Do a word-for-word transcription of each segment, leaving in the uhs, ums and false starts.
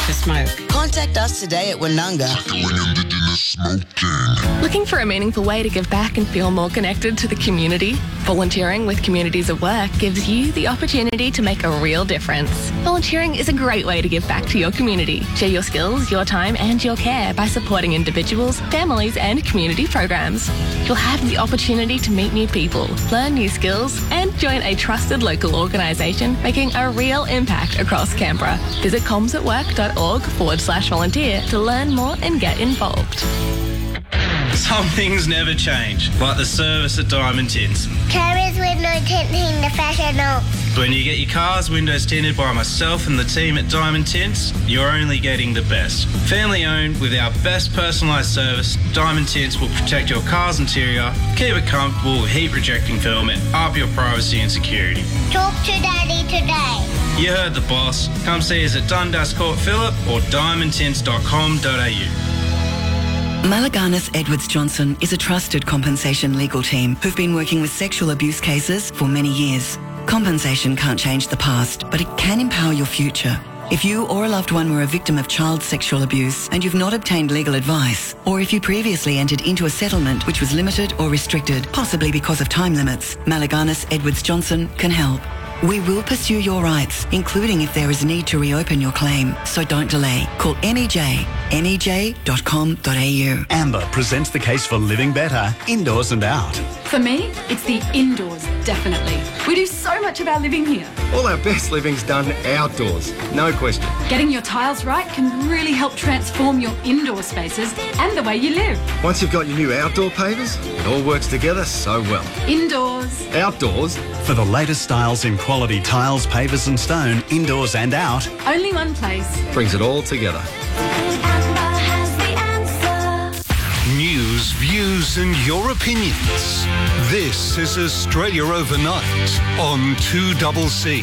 to smoke. Contact us today at Woononga. Looking for a meaningful way to give back and feel more connected to the community? Volunteering with Communities of Work gives you the opportunity to make a real difference. Volunteering is a great way to give back to your community. Share your skills, your time and your care by supporting individuals, families and community programs. You'll have the opportunity to meet new people, learn new skills and join a trusted local organisation making a real impact across Canberra. Visit comsatwork.org forward slash volunteer to learn more and get involved. Some things never change, like the service at Diamond Tints. Carers window tinting the fashion. When you get your car's windows tinted by myself and the team at Diamond Tints, you're only getting the best. Family owned with our best personalised service, Diamond Tints will protect your car's interior, keep it comfortable with heat rejecting film and up your privacy and security. Talk to Daddy today. You heard the boss. Come see us at Dundas Court Phillip or diamond tints dot com dot a u. Malaganas Edwards Johnson is a trusted compensation legal team who've been working with sexual abuse cases for many years. Compensation can't change the past, but it can empower your future. If you or a loved one were a victim of child sexual abuse and you've not obtained legal advice, or if you previously entered into a settlement which was limited or restricted, possibly because of time limits, Malaganas Edwards Johnson can help. We will pursue your rights, including if there is a need to reopen your claim. So don't delay. Call M E J, M E J dot com dot a u. Amber presents the case for living better, indoors and out. For me, it's the indoors, definitely. We do so much of our living here. All our best living's done outdoors, no question. Getting your tiles right can really help transform your indoor spaces and the way you live. Once you've got your new outdoor pavers, it all works together so well. Indoors. Outdoors. For the latest styles in quality tiles, pavers and stone, indoors and out. Only one place. Brings it all together. News, views and your opinions. This is Australia Overnight on two C C.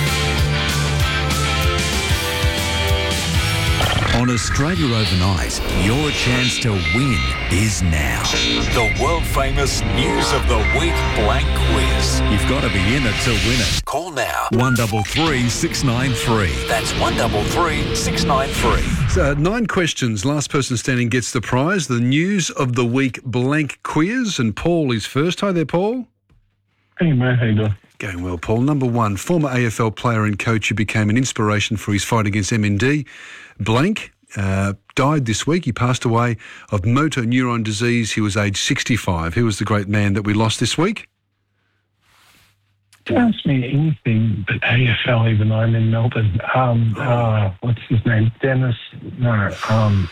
On Australia Overnight, your chance to win is now. The world-famous News of the Week blank quiz. You've got to be in it to win it. Call now. one double three six nine three. That's one double three six nine three. So, nine questions. Last person standing gets the prize. The News of the Week blank quiz. And Paul is first. Hi there, Paul. Hey, mate. How you doing? Going well, Paul. Number one, former A F L player and coach who became an inspiration for his fight against M N D. Blank uh, died this week. He passed away of motor neuron disease. He was aged sixty-five. Who was the great man that we lost this week? Don't ask me anything but A F L, even though I'm in Melbourne. Um, uh, what's his name? Dennis. No. Um,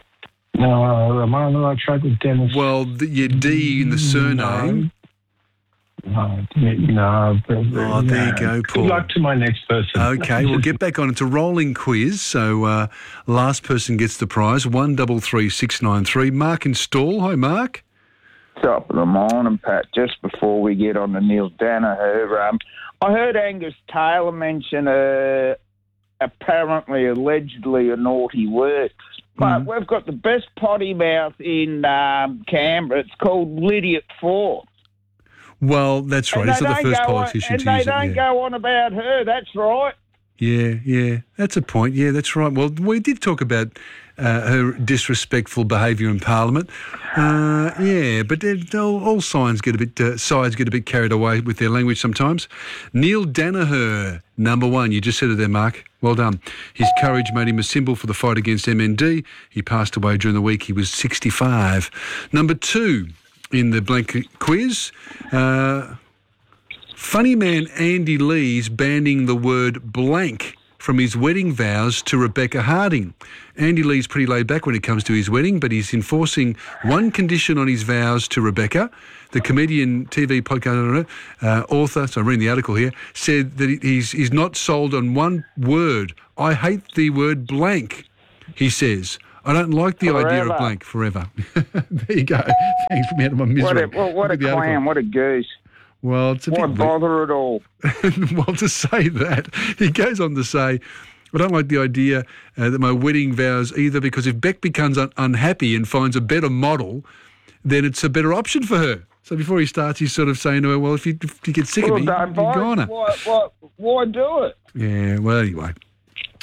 no, am I on the right track with Dennis? Well, the, your D in the surname. No, no. But, oh, there you go, Paul. Good luck to my next person. Okay, we'll get back on. It's a rolling quiz, so uh, last person gets the prize. One double three six nine three. Mark in Stall. Hi, Mark. Top of the morning, Pat. Just before we get on to Neil Danaher, um, I heard Angus Taylor mention uh, apparently, allegedly, a naughty word. But mm. we've got the best potty mouth in um, Canberra. It's called Lydia Four. Well, that's right. He's not the first politician on, to use it. And they don't yeah. go on about her. That's right. Yeah, yeah. That's a point. Yeah, that's right. Well, we did talk about uh, her disrespectful behaviour in Parliament. Uh, yeah, but it, all, all signs get a bit, uh, sides get a bit carried away with their language sometimes. Neil Danaher, number one. You just said it there, Mark. Well done. His courage made him a symbol for the fight against M N D. He passed away during the week. He was sixty-five. Number two in the blank quiz, uh, funny man Andy Lee's banning the word blank from his wedding vows to Rebecca Harding. Andy Lee's pretty laid back when it comes to his wedding, but he's enforcing one condition on his vows to Rebecca. The comedian, T V podcast uh, author, so I'm reading the article here, said that he's, he's not sold on one word. I hate the word blank, he says. I don't like the forever. idea of blank forever. There you go. Thanks for me out of my misery. What a, well, what a clown, what a goose. Well, it's a Why bit bother at all? Well, to say that, he goes on to say, I don't like the idea uh, that my wedding vows either, because if Beck becomes un- unhappy and finds a better model, then it's a better option for her. So before he starts, he's sort of saying to her, well, if you, if you get sick well, of me, don't you're gone. Why, why, why do it? Yeah, well, anyway.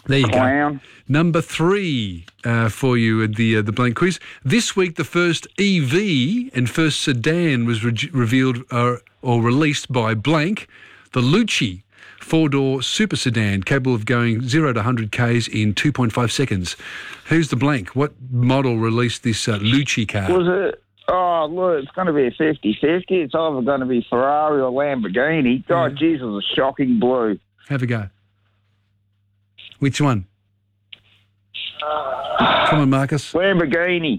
There you Clown. go. Number three uh, for you at the uh, the blank quiz. This week, the first E V and first sedan was re- revealed uh, or released by blank, the Lucci four-door super sedan, capable of going zero to one hundred kays in two point five seconds. Who's the blank? What model released this uh, Lucci car? Was it? Oh, look, it's going to be a fifty-fifty. It's either going to be Ferrari or Lamborghini. God, Yeah. Jesus, a shocking blue. Have a go. Which one? Come on, Marcus. Lamborghini.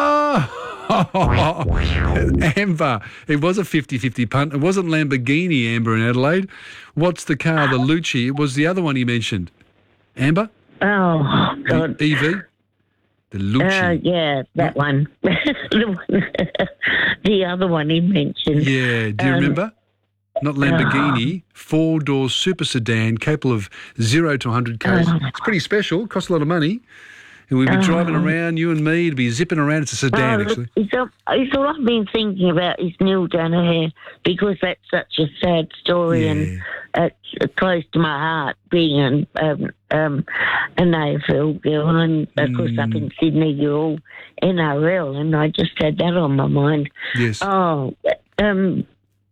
Oh, Amber. It was a fifty-fifty punt. It wasn't Lamborghini, Amber, in Adelaide. What's the car, the Lucci? It was the other one you mentioned. Amber? Oh, God. E V? The Lucci. Uh, yeah, that one. the, one the other one he mentioned. Yeah, do you Um, remember? Not Lamborghini, four-door super sedan capable of zero to one hundred kays. Oh. It's pretty special, costs a lot of money. And we'd be Oh. driving around, you and me, to be zipping around. It's a sedan, Oh, look, actually. It's all, it's all I've been thinking about is Neil Danaher because that's such a sad story and it's close to my heart being an, um, um, an A F L girl and of course up in Sydney you're all N R L and I just had that on my mind. Yes. Oh, um,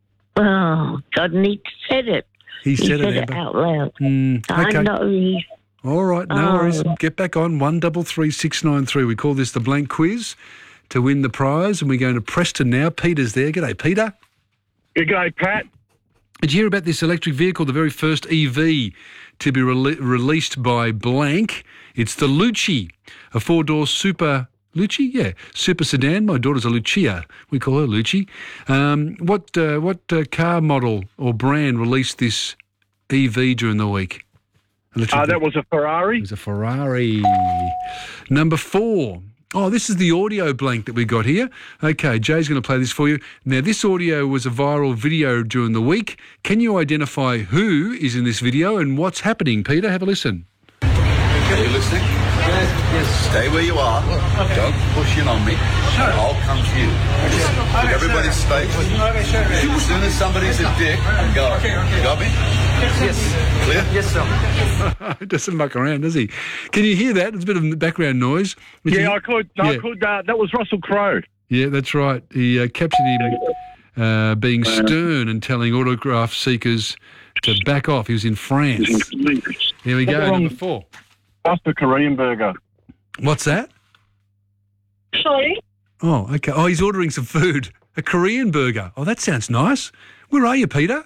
oh, God, Nick said it. He said it, it Amber. out loud. Mm, I okay. know he's All right, no Oh. worries. Get back on one double three six nine three. We call this the blank quiz to win the prize, and we're going to Preston now. Peter's there. G'day, Peter. G'day, Pat. Did you hear about this electric vehicle, the very first E V to be rele- released by blank? It's the Lucci, a four-door super Lucci, yeah, super sedan. My daughter's a Lucia. We call her Lucci. Um, what uh, what uh, car model or brand released this E V during the week? Uh, that was a Ferrari. It was a Ferrari. Number four. Oh, this is the audio blank that we got here. Okay, Jay's going to play this for you. Now, this audio was a viral video during the week. Can you identify who is in this video and what's happening? Peter, have a listen. Are you listening? Yes. Stay where you are. Don't push in on me. I'll come to you. Just keep everybody stay. As soon as somebody's a dick, go. You got me? Yes. Clear? Yes, sir. He doesn't muck around, does he? Can you hear that? It's a bit of background noise. Would Yeah, you- I could. I Yeah. could. Uh, that was Russell Crowe. Yeah, that's right. He uh, captured him uh, being stern and telling autograph seekers to back off. He was in France. Here we go, number four. That's the Korean burger. What's that? Sorry? Oh, okay. Oh, he's ordering some food. A Korean burger. Oh, that sounds nice. Where are you, Peter?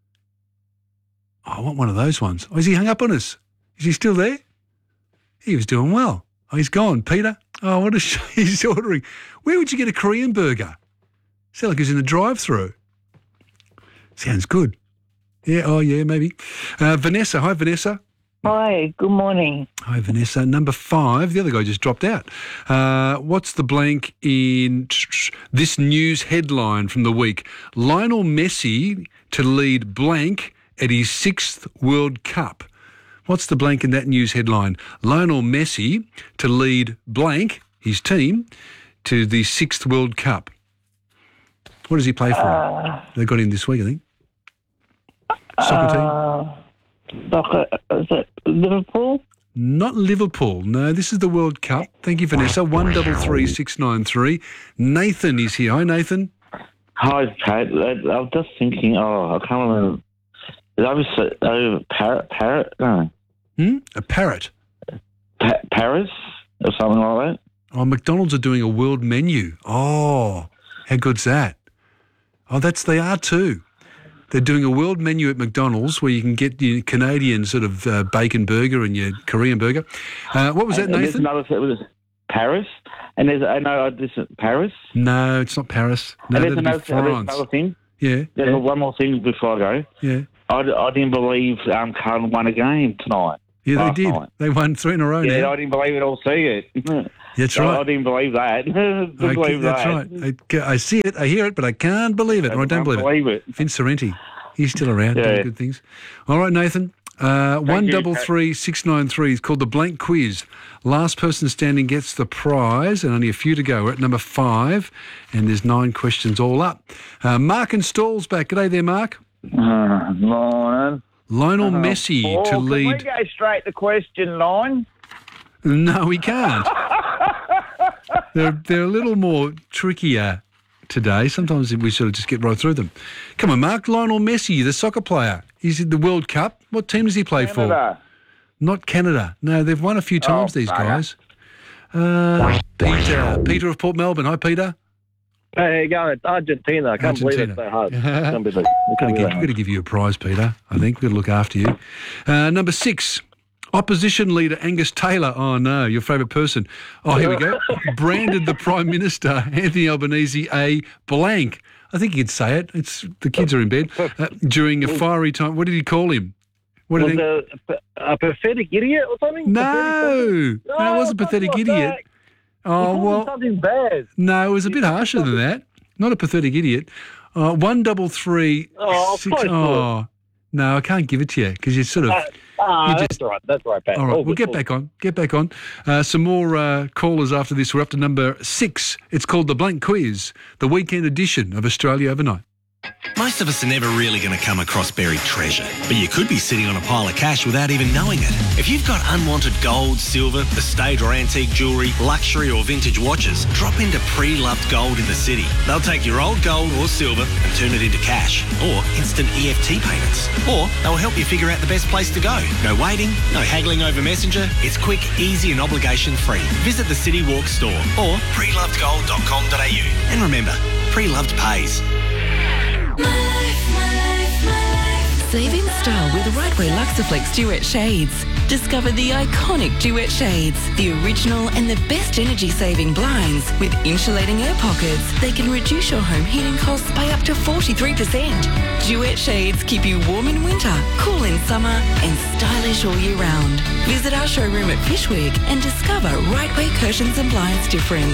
Oh, I want one of those ones. Oh, is he hung up on us? Is he still there? He was doing well. Oh, he's gone. Peter? Oh, what a sh- he's ordering. Where would you get a Korean burger? Sounds like he's in the drive-through. Sounds good. Yeah, oh, yeah, maybe. Uh, Vanessa. Hi, Vanessa. Hi, good morning. Hi, Vanessa. Number five. The other guy just dropped out. Uh, what's the blank in this news headline from the week? Lionel Messi to lead blank at his sixth World Cup. What's the blank in that news headline? Lionel Messi to lead blank, his team, to the sixth World Cup. What does he play for? Uh, they got him this week, I think. Soccer team? Uh, soccer, is it Liverpool? Not Liverpool. No, this is the World Cup. Thank you, Vanessa. One double three six nine three. Nathan is here. Hi, Nathan. Hi, Pat. I, I was just thinking. Oh, I can't remember. Is that was uh, parrot? Parrot? No. Hmm? A parrot. Pa- Paris or something like that. Oh, McDonald's are doing a world menu. Oh, how good's that? Oh, that's they are too. They're doing a world menu at McDonald's where you can get your Canadian sort of uh, bacon burger and your Korean burger. Uh, what was that, And there's Nathan? another. It was Paris, and there's I know this is Paris. No, it's not Paris. No, and there's that'd be another, there's France. another thing. Yeah. There's one more thing before I go. Yeah. I, I didn't believe um, Carlton won a game tonight. Yeah, they last did. night. They won three in a row Yeah, now. I didn't believe it. I'll see it. That's So right. I didn't believe that. didn't Okay, believe that's that. right. I, ca- I see it, I hear it, but I can't believe it, or I don't can't believe, believe it. Vince Sorrenti, he's still around Yeah. doing good things. All right, Nathan. Uh, one you, double Pat. three six nine three is called the blank quiz. Last person standing gets the prize, and only a few to go. We're at number five, and there's nine questions all up. Uh, Mark and Stall's back. G'day there, Mark. Uh, morning. Lionel Messi Or to can we lead. go straight to question line? No, we can't. they're, they're a little more trickier today. Sometimes we sort of just get right through them. Come on, Mark. Lionel Messi, the soccer player. He's in the World Cup. What team does he play Canada. for? Not Canada. No, they've won a few times, Oh, these bugger. guys. Uh, Peter. Peter of Port Melbourne. Hi, Peter. Hey, how you going? It's Argentina. I can't believe it's so hard. Can't believe it. I can't We've believe got it. to give you a prize, Peter. I think we've got to look after you. Uh, number six, opposition leader Angus Taylor. Oh, no, your favourite person. Oh, here we go. Branded the Prime Minister, Anthony Albanese, a blank. I think you could say it. It's the kids are in bed. Uh, during a fiery time. What did he call him? What Was did he... a, a pathetic idiot or something? No, Pathetic no, it wasn't a something pathetic like idiot. that. Oh, He called him well, something bad. no, it was a bit harsher than that. Not a pathetic idiot. Uh, one double three. Oh, six, close to oh, no, I can't give it to you because you sort of. Uh, ah, you that's just- all right. That's all right, Pat. All right, All we'll good, get all back on. Get back on. Uh, some more uh, callers after this. We're up to number six. It's called the Blank Quiz, the weekend edition of Australia Overnight. Most of us are never really going to come across buried treasure, but you could be sitting on a pile of cash without even knowing it. If you've got unwanted gold, silver, estate or antique jewellery, luxury or vintage watches, drop into Pre-Loved Gold in the city. They'll take your old gold or silver and turn it into cash or instant E F T payments. Or they'll help you figure out the best place to go. No waiting, no haggling over Messenger. It's quick, easy and obligation-free. Visit the City Walk store or pre loved gold dot com dot a u. And remember, Pre-Loved pays. Save in style with Rightway Luxaflex Duet Shades. Discover the iconic Duet Shades, the original and the best energy-saving blinds with insulating air pockets. They can reduce your home heating costs by up to forty-three percent. Duet Shades keep you warm in winter, cool in summer and stylish all year round. Visit our showroom at Fishwick and discover Rightway Curtains and Blinds difference.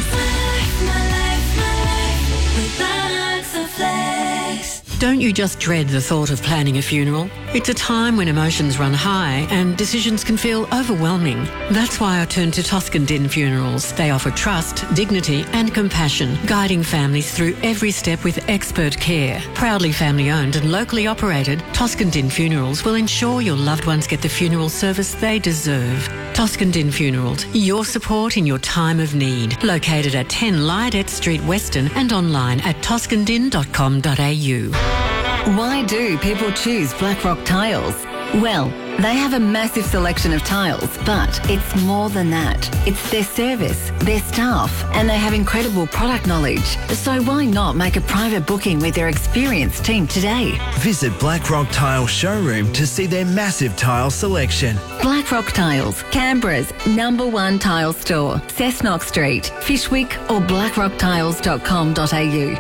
Don't you just dread the thought of planning a funeral? It's a time when emotions run high and decisions can feel overwhelming. That's why I turned to Toscan Din Funerals. They offer trust, dignity and compassion, guiding families through every step with expert care. Proudly family owned and locally operated, Toscan Din Funerals will ensure your loved ones get the funeral service they deserve. Toscan Din Funerals, your support in your time of need. Located at ten Lydet Street, Weston and online at toscan din dot com dot a u. Why do people choose Blackrock Tiles? Well, they have a massive selection of tiles, but it's more than that. It's their service, their staff, and they have incredible product knowledge. So why not make a private booking with their experienced team today? Visit Blackrock Tile Showroom to see their massive tile selection. Blackrock Tiles, Canberra's number one tile store. Cessnock Street, Fishwick or blackrock tiles dot com dot a u.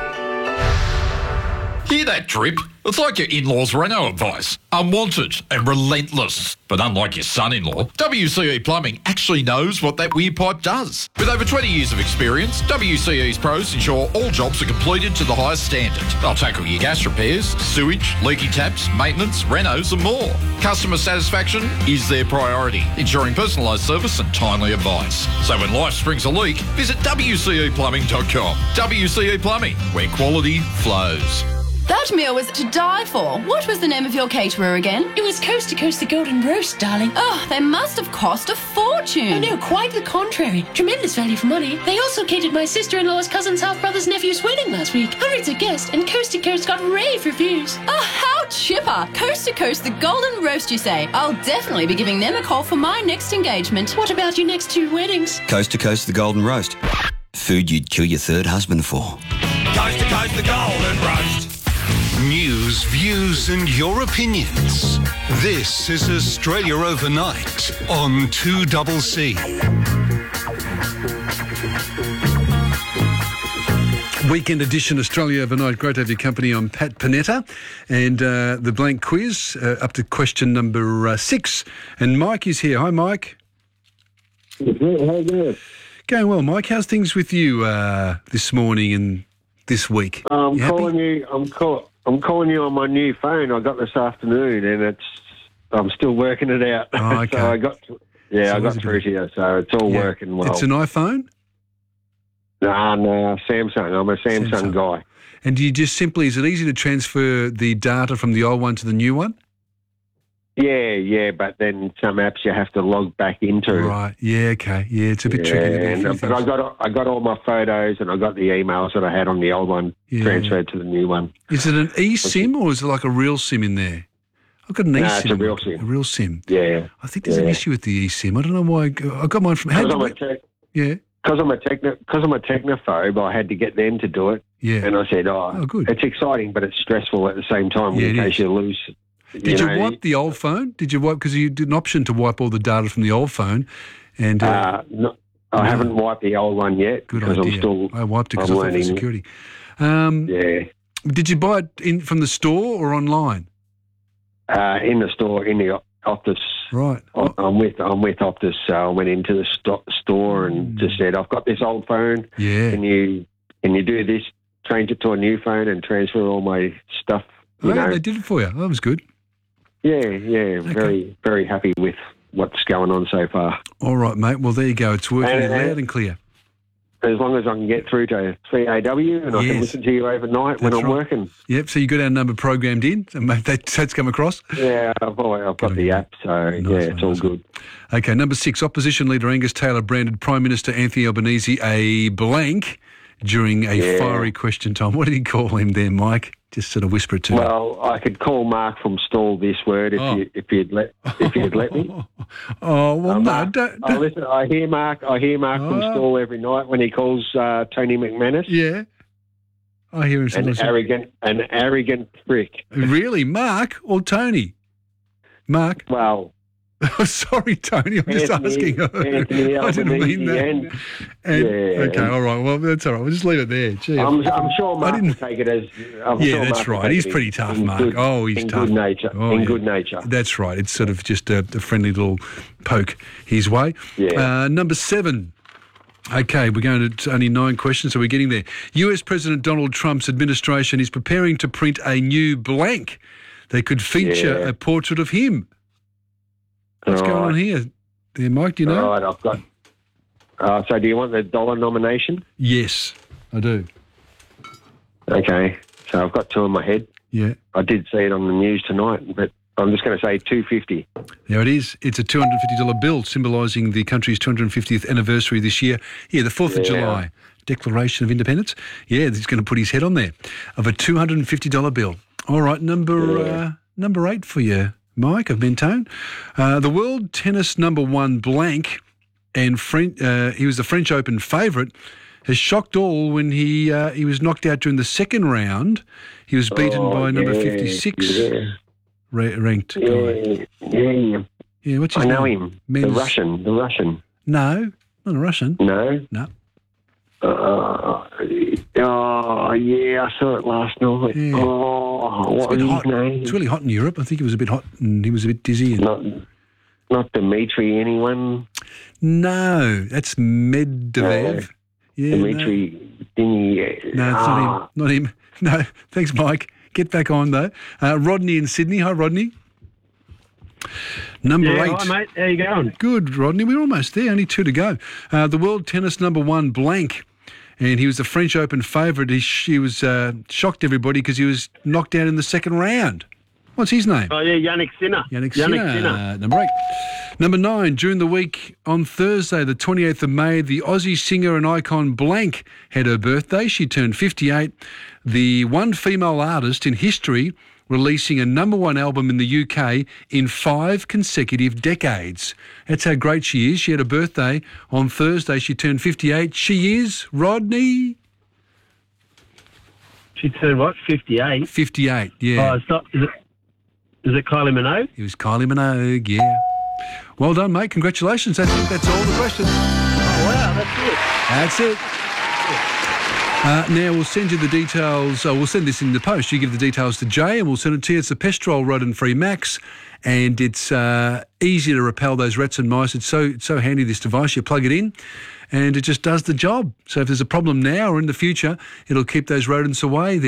Hear that drip? It's like your in-laws' Renault advice. Unwanted and relentless. But unlike your son-in-law, W C E Plumbing actually knows what that weird pipe does. With over twenty years of experience, W C E's pros ensure all jobs are completed to the highest standard. They'll tackle your gas repairs, sewage, leaky taps, maintenance, renos and more. Customer satisfaction is their priority, ensuring personalised service and timely advice. So when life springs a leak, visit w c e plumbing dot com. W C E Plumbing, where quality flows. That meal was to die for. What was the name of your caterer again? It was Coast to Coast the Golden Roast, darling. Oh, they must have cost a fortune. Oh, no, quite the contrary. Tremendous value for money. They also catered my sister-in-law's cousin's half-brother's nephew's wedding last week. Hundreds of guests, and Coast to Coast got rave reviews. Oh, how chipper. Coast to Coast the Golden Roast, you say? I'll definitely be giving them a call for my next engagement. What about your next two weddings? Coast to Coast the Golden Roast. Food you'd kill your third husband for. Coast to Coast the Golden Roast. News, views and your opinions. This is Australia Overnight on two C C. Weekend edition Australia Overnight. Great to have your company. I'm Pat Panetta. And uh, the blank quiz uh, up to question number uh, six. And Mike is here. Hi, Mike. How you doing? Going well, Mike. How's things with you uh, this morning and this week? I'm You happy? calling you. I'm call, I'm calling you on my new phone. I got this afternoon, and it's. I'm still working it out. Oh, okay. so I got. Yeah, So I it was got a through bit- to you, so it's all Yeah. working well. It's an iPhone? Nah, no, Samsung. I'm a Samsung, Samsung. guy. And do you just simply, is it easy to transfer the data from the old one to the new one? Yeah, yeah, but then some apps you have to log back into. Right. Yeah. Okay. Yeah, it's a bit yeah, tricky. To do a and, few but things. I got I got all my photos and I got the emails that I had on the old one Yeah. transferred to the new one. Is it an eSIM or is it like a real SIM in there? I've got an No, eSIM. it's a real SIM. A real SIM. Yeah. I think there's an yeah. issue with the eSIM. I don't know why. I got- I got mine from. How Because did I'm, we- a tech- yeah. Cause I'm a techno, because I'm a technophobe, I had to get them to do it. Yeah. And I said, "Oh, Oh, good. it's exciting, but it's stressful at the same time Yeah, in it case is. you lose." Did you, know, wipe the old phone? Did you wipe because you did an option to wipe all the data from the old phone? And uh, Uh, no, I No. haven't wiped the old one yet good because idea. I'm still. I wiped it because I I'm thought for learning. security. Um, Yeah, Did you buy it in from the store or online? uh, in the store in the Optus. Right. I'm I'm with I'm with Optus, so I went into the sto- store and just said, "I've got this old phone. Hmm. Yeah. Can you can you do this? Change it to a new phone and transfer all my stuff." You Oh, know. they did it for you. That was good. Yeah, yeah, very very happy with what's going on so far. All right, mate. Well, there you go. It's working And- loud and clear. As long as I can get through to C A W and I Yes. can listen to you overnight when That's I'm right. working. Yep. So you got our number programmed in. So mate, that, that's come across. Yeah, I've, always, I've got the app, so yeah, it's all good. Okay, number six, Opposition Leader Angus Taylor branded Prime Minister Anthony Albanese a blank during a Yeah. fiery question time. What did he call him there, Mike? Just sort of whisper it to me. Well, I could call Mark from Stall this word if Oh. you if you'd let if you'd let me. Oh, well, Uh, no, Mark, don't. I listen. I hear Mark. I hear Mark from Oh. Stall every night when he calls uh, Tony McManus. Yeah, I hear him An sometimes. arrogant, an arrogant prick. Really, Mark or Tony? Mark? Well, sorry, Tony. I'm just Anthony- asking. Anthony I didn't mean that. Albanese and- And- yeah. Okay, all right. Well, that's all right. We'll just leave it there. Gee, I'm, I- I'm sure Mark I will didn't. take it as. I'm Yeah, sure that's Mark will right. take He's it pretty in- tough, in Mark. good- Oh, he's in tough. good nature. Oh, in yeah. good nature. That's right. It's sort of just a, a friendly little poke his way. Yeah. Uh, number seven. Okay, we're going to only nine questions, so we're getting there. U S President Donald Trump's administration is preparing to print a new blank that could feature Yeah. a portrait of him. What's All going on right. here? There, Mike, do you know? All right, I've got. Uh, so, do you want the dollar nomination? Yes, I do. Okay, so I've got two in my head. Yeah. I did see it on the news tonight, but I'm just going to say two fifty. There it is. It's a two hundred fifty dollars bill symbolising the country's two hundred fiftieth anniversary this year. Yeah, the fourth of Yeah. July, Declaration of Independence. Yeah, he's going to put his head on there of a two hundred fifty dollars bill. All right, number uh, number eight for you, Mike of Mentone. Uh, the world tennis number one blank, and French, uh, he was the French Open favourite, has shocked all when he uh, he was knocked out during the second round. He was beaten Oh, by number yeah, fifty-six yeah. ra- ranked guy. Yeah, yeah. Yeah, what's his I know name? him. Men's- The Russian. The Russian. No, not a Russian. No. No. Uh, oh, yeah, I saw it last night. Yeah. Oh, It's what a bit was hot. his name? It's really hot in Europe. I think it was a bit hot and he was a bit dizzy. And... Not, not Dmitry, anyone? No, that's Medvedev. Yeah, Dmitry, Dingy. No, no it's not him. Not him. No, thanks, Mike. Get back on, though. Uh, Rodney in Sydney. Hi, Rodney. Number Yeah, eight. hi, mate. How you going? Good, Rodney. We're almost there. Only two to go. Uh, the world tennis number one blank. And he was the French Open favourite. He, sh- he was uh, shocked everybody because he was knocked out in the second round. What's his name? Oh, yeah, Yannick Sinner. Yannick Yannick Sinner. Sinner. Number eight. Number nine, during the week on Thursday, the twenty-eighth of May, the Aussie singer and icon Blank had her birthday. She turned fifty-eight. The one female artist in history releasing a number one album in the U K in five consecutive decades. That's how great she is. She had a birthday on Thursday. She turned fifty-eight. She is Rodney. She turned what? fifty-eight. fifty-eight. Yeah. Oh, it's not. Is it? Is it Kylie Minogue? It was Kylie Minogue. Yeah. Well done, mate. Congratulations. That's it. That's all the questions. Oh, wow, that's it. That's it. Uh, now, we'll send you the details. Uh, we'll send this in the post. You give the details to Jay and we'll send it to you. It's a Pestrol rodent-free Max and it's uh, easy to repel those rats and mice. It's so, it's so handy, this device. You plug it in and it just does the job. So if there's a problem now or in the future, it'll keep those rodents away.